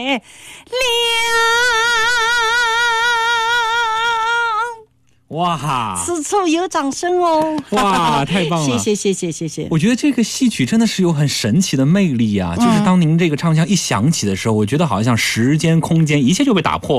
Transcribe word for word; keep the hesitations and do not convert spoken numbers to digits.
亮。 哇， 此处有掌声哦！ 哇，太棒了！ 谢谢谢谢谢谢。 我觉得这个戏曲真的是有很神奇的魅力啊！就是当您这个唱腔一响起的时候，我觉得好像时间、空间一切就被打破。